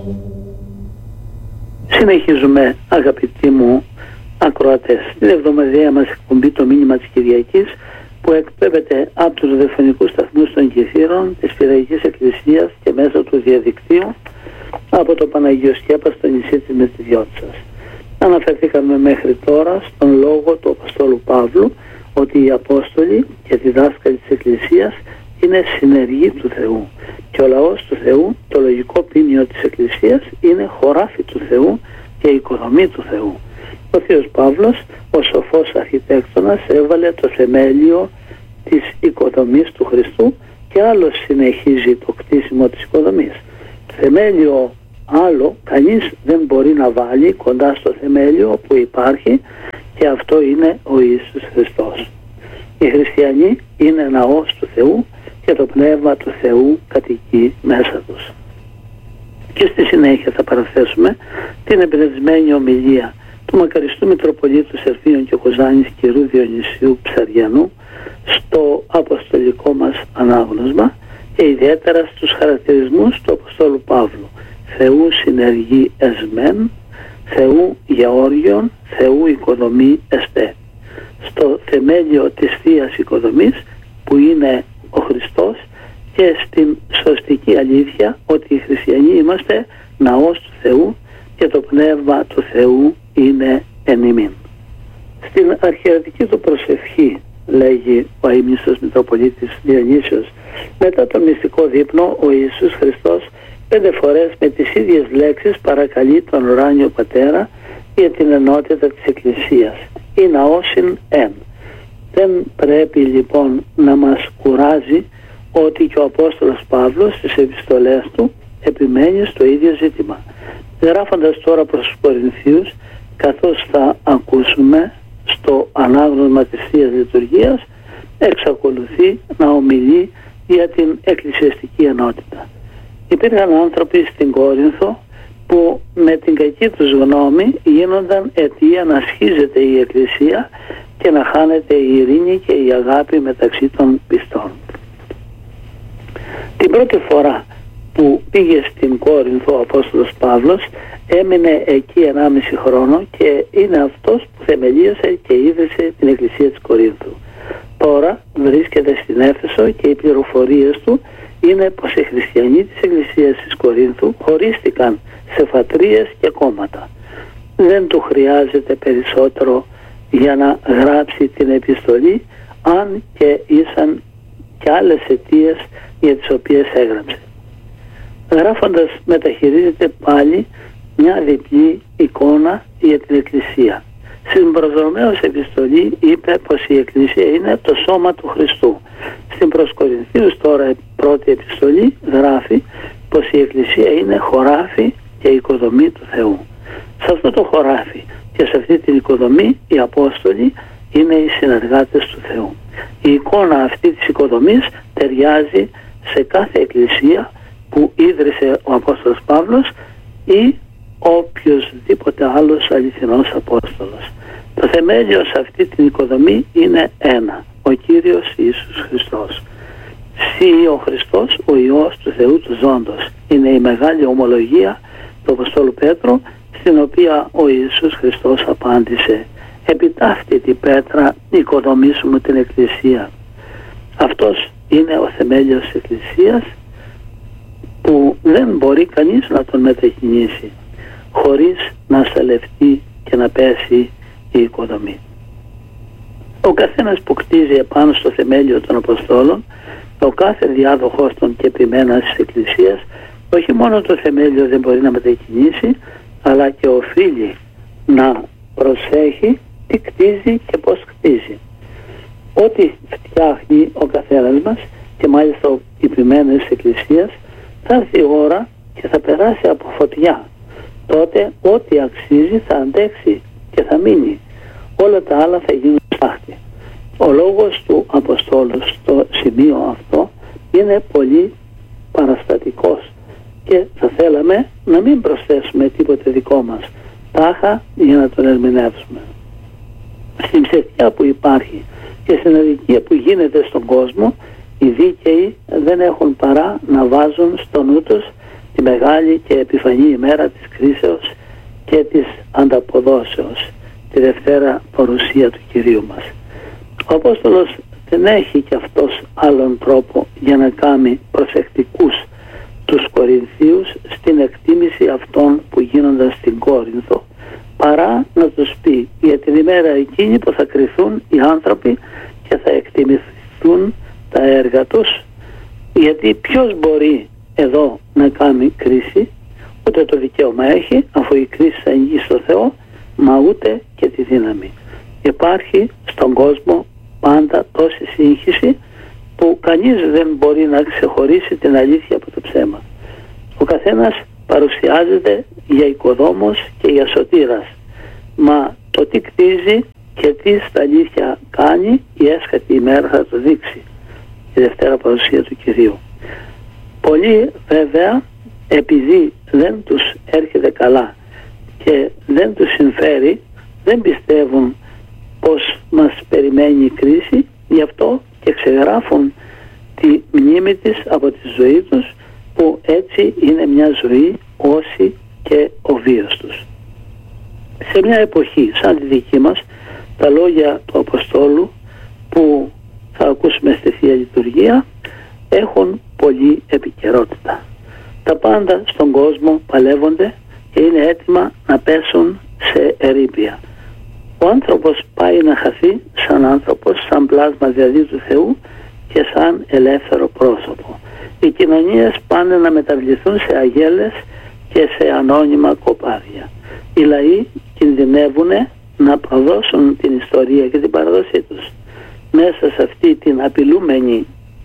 Συνεχίζουμε, αγαπητοί μου ακροατές, την εβδομαδιαία μας εκπομπή το μήνυμα της Κυριακής, που εκπέμπεται από τους ραδιοφωνικούς σταθμούς των Κηφείρων της Πυραϊκής Εκκλησίας και μέσω του διαδικτύου από το Παναγίο Σκέπα στο νησί της Μετηδιώτσας. Αναφερθήκαμε μέχρι τώρα στον λόγο του Αποστόλου Παύλου ότι οι Απόστολοι και διδάσκαλοι της Εκκλησίας είναι συνεργοί του Θεού και ο λαός του Θεού, το λογικό ποίμιο της Εκκλησίας, είναι χωράφι του Θεού και οικοδομή του Θεού. Ο Θείος Παύλος, ο σοφός αρχιτέκτονας, έβαλε το θεμέλιο της οικοδομής του Χριστού και άλλος συνεχίζει το κτίσιμο της οικοδομής. Θεμέλιο άλλο κανείς δεν μπορεί να βάλει κοντά στο θεμέλιο που υπάρχει, και αυτό είναι ο Ιησούς Χριστός. Οι χριστιανοί είναι ναός του Θεού και το Πνεύμα του Θεού κατοικεί μέσα τους. Και στη συνέχεια θα παραθέσουμε την εμπνευσμένη ομιλία του μακαριστού Μητροπολίτου Σερφίων και Κοζάνης κ. Διονυσίου Ψαριανού στο αποστολικό μας ανάγνωσμα και ιδιαίτερα στους χαρακτηρισμούς του Αποστόλου Παύλου. Θεού συνεργεί εσμεν, Θεού γεώργιον, Θεού οικοδομή εστέ. Στο θεμέλιο της Θείας οικοδομής που είναι ο Χριστός και στην σωστική αλήθεια ότι οι χριστιανοί είμαστε ναός του Θεού και το Πνεύμα του Θεού είναι εν ημίν. Στην αρχιερατική του προσευχή, λέγει ο αείμνηστος Μητροπολίτης Διονύσιος, μετά τον μυστικό δείπνο ο Ιησούς Χριστός 5 φορές με τις ίδιες λέξεις παρακαλεί τον ουράνιο Πατέρα για την ενότητα της Εκκλησίας. Η ναόσιν εν. Δεν πρέπει λοιπόν να μας κουράζει ότι και ο Απόστολος Παύλος στις επιστολές του επιμένει στο ίδιο ζήτημα. Γράφοντας τώρα προς τους Κορινθίους, καθώς θα ακούσουμε στο ανάγνωσμα της Θείας Λειτουργίας, εξακολουθεί να ομιλεί για την εκκλησιαστική ενότητα. Υπήρχαν άνθρωποι στην Κόρινθο που με την κακή τους γνώμη γίνονταν αιτία να σχίζεται η Εκκλησία και να χάνεται η ειρήνη και η αγάπη μεταξύ των πιστών. Την πρώτη φορά που πήγε στην Κόρινθο ο Απόστολος Παύλος έμεινε εκεί 1,5 χρόνο και είναι αυτός που θεμελίωσε και ίδρυσε την Εκκλησία της Κορίνθου. Τώρα βρίσκεται στην Έφεσο και οι πληροφορίες του είναι πως οι χριστιανοί της Εκκλησίας της Κορίνθου χωρίστηκαν σε φατρίες και κόμματα. Δεν του χρειάζεται περισσότερο για να γράψει την επιστολή, αν και ήσαν και άλλες αιτίες για τις οποίες έγραψε. Γράφοντας μεταχειρίζεται πάλι μια διπλή εικόνα για την Εκκλησία. Στην προς Ρωμαίους επιστολή είπε πως η Εκκλησία είναι το σώμα του Χριστού. Στην προς Κορινθίους τώρα πρώτη επιστολή γράφει πως η Εκκλησία είναι χωράφι και οικοδομή του Θεού. Σε αυτό το χωράφι και σε αυτή την οικοδομή οι Απόστολοι είναι οι συνεργάτες του Θεού. Η εικόνα αυτή της οικοδομής ταιριάζει σε κάθε εκκλησία που ίδρυσε ο Απόστολος Παύλος ή οποιοσδήποτε άλλος αληθινός Απόστολος. Το θεμέλιο σε αυτή την οικοδομή είναι ένα, ο Κύριος Ιησούς Χριστός. Συ ο Χριστός, ο Υιός του Θεού του Ζώντος. Είναι η μεγάλη ομολογία του Αποστόλου Πέτρου, στην οποία ο Ιησούς Χριστός απάντησε: «Επιτάφτη πέτρα, οικοδομήσουμε την Εκκλησία». Αυτός είναι ο θεμέλιος της Εκκλησίας που δεν μπορεί κανείς να τον μετακινήσει χωρίς να σταλευτεί και να πέσει η οικοδομή. Ο καθένας που κτίζει επάνω στο θεμέλιο των Αποστόλων, ο κάθε διάδοχος των και επιμένας της Εκκλησίας, όχι μόνο το θεμέλιο δεν μπορεί να μετακινήσει, αλλά και οφείλει να προσέχει τι κτίζει και πώς κτίζει. Ό,τι φτιάχνει ο καθένας μας, και μάλιστα ο επιμένας της Εκκλησίας, θα έρθει η ώρα και θα περάσει από φωτιά. Τότε ό,τι αξίζει θα αντέξει και θα μείνει. Όλα τα άλλα θα γίνουν σπάχτη. Ο λόγος του Αποστόλου στο σημείο αυτό είναι πολύ παραστατικός και θα θέλαμε να μην προσθέσουμε τίποτε δικό μας, τάχα για να τον ερμηνεύσουμε. Στην ψευτιά που υπάρχει και στην αδικία που γίνεται στον κόσμο, οι δίκαιοι δεν έχουν παρά να βάζουν στο νου τους τη μεγάλη και επιφανή ημέρα της κρίσεως και της ανταποδόσεως, τη Δευτέρα παρουσία του Κυρίου μας. Ο Απόστολος δεν έχει κι αυτός άλλον τρόπο για να κάνει προσεκτικούς τους Κορινθίους στην εκτίμηση αυτών που γίνονταν στην Κόρινθο, παρά να τους πει για την ημέρα εκείνη που θα κριθούν οι άνθρωποι και θα εκτιμηθούν τα έργα τους, γιατί ποιος μπορεί εδώ να κάνει κρίση? Ούτε το δικαίωμα έχει, αφού η κρίση θα εγγύει στο Θεό, μα ούτε και τη δύναμη. Υπάρχει στον κόσμο πάντα τόση σύγχυση που κανείς δεν μπορεί να ξεχωρίσει την αλήθεια από το ψέμα. Ο καθένας παρουσιάζεται για οικοδόμος και για σωτήρας, μα το τι κτίζει και τι στα αλήθεια κάνει, η έσχατη ημέρα θα το δείξει, η Δευτέρα παρουσία του Κυρίου. Πολλοί βέβαια, επειδή δεν τους έρχεται καλά και δεν τους συμφέρει, δεν πιστεύουν πως μας περιμένει η κρίση, γι' αυτό και ξεγράφουν τη μνήμη της από τη ζωή τους, που έτσι είναι μια ζωή όση και ο βίος τους. Σε μια εποχή σαν τη δική μας, τα λόγια του Αποστόλου που θα ακούσουμε στη Θεία Λειτουργία έχουν πολλή επικαιρότητα. Τα πάντα στον κόσμο παλεύονται και είναι έτοιμα να πέσουν σε ερείπια. Ο άνθρωπος πάει να χαθεί σαν άνθρωπος, σαν πλάσμα δηλαδή του Θεού και σαν ελεύθερο πρόσωπο. Οι κοινωνίες πάνε να μεταβληθούν σε αγέλες και σε ανώνυμα κοπάδια. Οι λαοί κινδυνεύουν να προδώσουν την ιστορία και την παραδοσή τους. Μέσα σε αυτή την απειλούμενη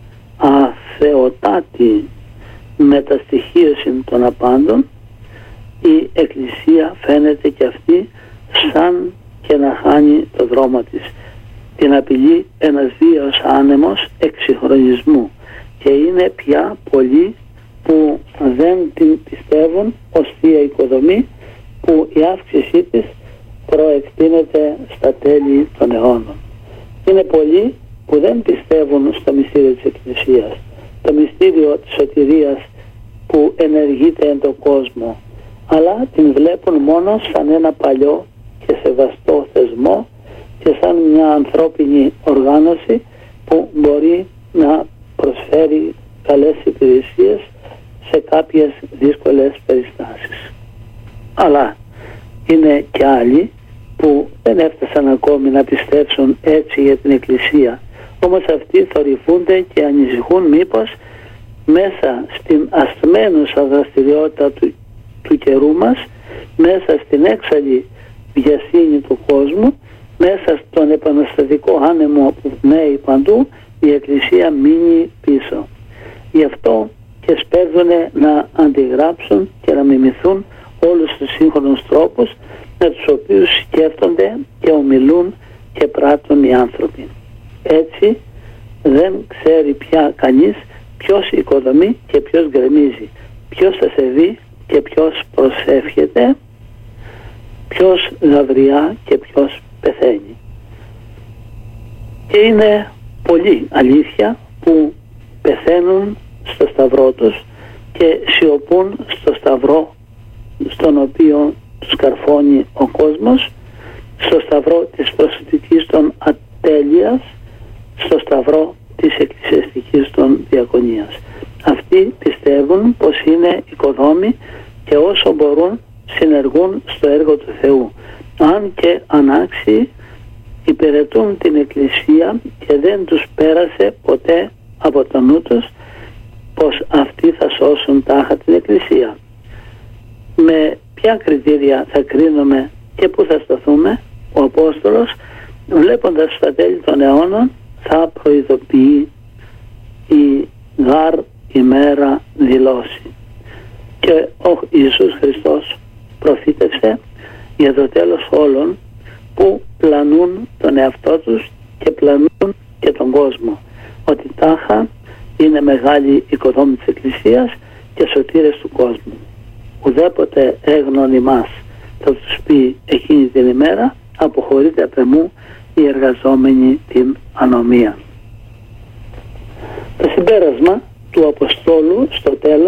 αθεοτάτη μεταστοιχίωση των απάντων, η Εκκλησία φαίνεται και αυτή σαν και να χάνει το δρόμο της. Την απειλεί ένας βίαιος άνεμος εξυγχρονισμού και είναι πια πολλοί που δεν την πιστεύουν ως θεία οικοδομή, που η αύξησή της προεκτείνεται στα τέλη των αιώνων. Είναι πολλοί που δεν πιστεύουν στο μυστήριο της Εκκλησίας, το μυστήριο της σωτηρίας που ενεργείται εν τον κόσμο, αλλά την βλέπουν μόνο σαν ένα παλιό και σεβαστό θεσμό και σαν μια ανθρώπινη οργάνωση που μπορεί να προσφέρει καλές υπηρεσίες σε κάποιες δύσκολες περιστάσεις. Αλλά είναι και άλλοι που δεν έφτασαν ακόμη να πιστέψουν έτσι για την Εκκλησία, όμως αυτοί θορυφούνται και ανησυχούν μήπως μέσα στην ασθμένουσα δραστηριότητα του καιρού μας, μέσα στην έξαλλη βιασύνη του κόσμου, μέσα στον επαναστατικό άνεμο που πνέει παντού, η Εκκλησία μείνει πίσω. Γι' αυτό και σπέβδουνε να αντιγράψουν και να μιμηθούν όλους τους σύγχρονους τρόπους με τους οποίους σκέφτονται και ομιλούν και πράττουν οι άνθρωποι. Έτσι δεν ξέρει πια κανείς ποιος οικοδομεί και ποιος γκρεμίζει, ποιος θα σε δει και ποιος προσεύχεται, ποιος γαβριά και ποιος πεθαίνει. Και είναι πολλοί, αλήθεια, που πεθαίνουν στο σταυρό τους και σιωπούν στο σταυρό στον οποίο τους καρφώνει ο κόσμος, στο σταυρό της προσωπικής των ατέλειας, στο σταυρό της εκκλησιαστικής των διακονίας. Αυτοί πιστεύουν πως είναι οικοδόμοι και όσο μπορούν συνεργούν στο έργο του Θεού. Αν και ανάξιοι υπηρετούν την Εκκλησία και δεν τους πέρασε ποτέ από το νου τους πως αυτοί θα σώσουν τάχα την Εκκλησία. Με ποια κριτήρια θα κρίνουμε και πού θα σταθούμε? Ο Απόστολος, βλέποντας στα τέλη των αιώνων, θα προειδοποιεί η γάρ ημέρα δηλώσει. Και ο Ιησούς Χριστός προφήτευσε για το τέλος όλων, που πλανούν τον εαυτό τους και πλανούν και τον κόσμο, ότι τάχα είναι μεγάλη οικοδόμη της Εκκλησίας και σωτήρες του κόσμου. Ουδέποτε έγνον ημάς, θα τους πει εκείνη την ημέρα, αποχωρείτε απ' εμού οι εργαζόμενοι την ανομία. Το συμπέρασμα του Αποστόλου στο τέλος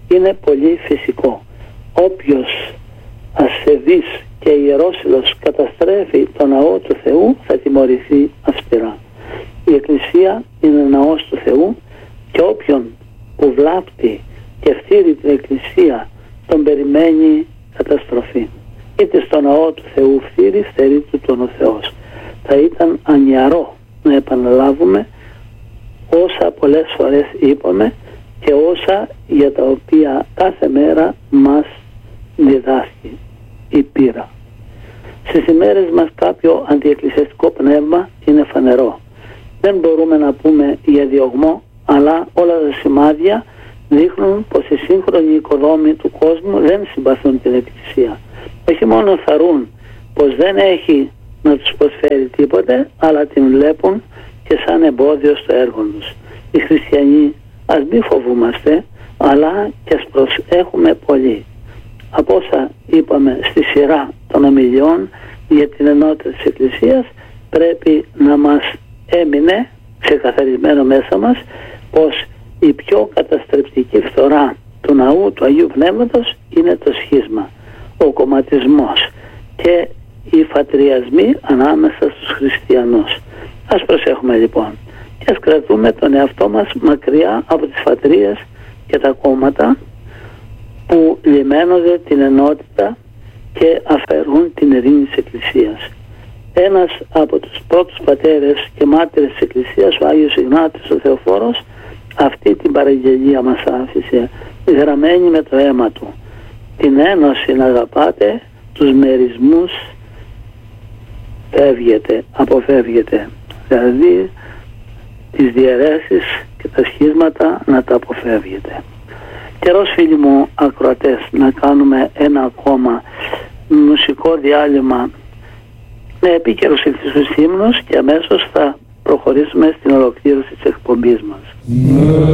είναι πολύ φυσικό. Όποιος ασεβής και ιερόσυλος καταστρέφει το ναό του Θεού θα τιμωρηθεί αυστηρά. Η Εκκλησία είναι ναός του Θεού και όποιον που βλάπτει και φτύρει την Εκκλησία τον περιμένει καταστροφή. Είτε στο ναό του Θεού φτύρει, στερεί του τον ο Θεός. Θα ήταν ανιαρό να επαναλάβουμε όσα πολλές φορές είπαμε και όσα για τα οποία κάθε μέρα μας διδάσκει η πείρα. Στις ημέρες μας κάποιο αντιεκκλησιαστικό πνεύμα είναι φανερό. Δεν μπορούμε να πούμε για διωγμό, αλλά όλα τα σημάδια δείχνουν πως οι σύγχρονοι οικοδόμοι του κόσμου δεν συμπαθούν την Εκκλησία. Όχι μόνο θαρούν πως δεν έχει να τους προσφέρει τίποτε, αλλά την βλέπουν και σαν εμπόδιο στο έργο τους. Οι χριστιανοί ας μην φοβούμαστε, αλλά και ας προσέχουμε πολύ. Από όσα είπαμε στη σειρά των ομιλιών για την ενότητα της Εκκλησίας, πρέπει να μας έμεινε ξεκαθαρισμένο μέσα μας πως η πιο καταστρεπτική φθορά του ναού του Αγίου Πνεύματος είναι το σχίσμα, ο κομματισμός και οι φατριασμοί ανάμεσα στους χριστιανούς. Ας προσέχουμε λοιπόν και ας κρατούμε τον εαυτό μας μακριά από τις φατρίες και τα κόμματα που λιμένονται την ενότητα και αφαιρούν την ειρήνη της Εκκλησίας. Ένας από τους πρώτους πατέρες και μάρτυρες της Εκκλησίας, ο Άγιος Ιγνάτιος ο Θεοφόρος, αυτή την παραγγελία μας άφησε, γραμμένη με το αίμα του. Την ένωση να αγαπάτε, τους μερισμούς αποφεύγετε. Δηλαδή τις διαιρέσεις και τα σχίσματα να τα αποφεύγετε. Καιρός, φίλοι μου ακροατές, να κάνουμε ένα ακόμα μουσικό διάλειμμα με επίκαιρους ηθισμούς ύμνους και αμέσως θα προχωρήσουμε στην ολοκλήρωση της εκπομπής μας.